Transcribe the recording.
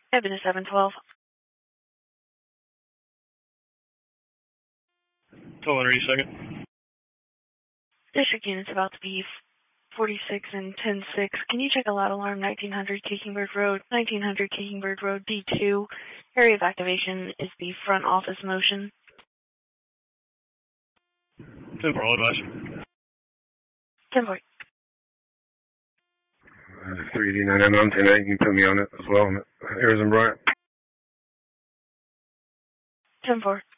I've been to 712. Toll 82nd. District unit's about to be 46 and 10-6. Can you check a loud alarm 1900 Kickingbird Road, 1900 Kickingbird Road, D2. Area of activation is the front office motion. 10-4, all advice. 10-4. 389, I'm on 10-8. You can put me on it as well. Arizona Bryant. 10-4.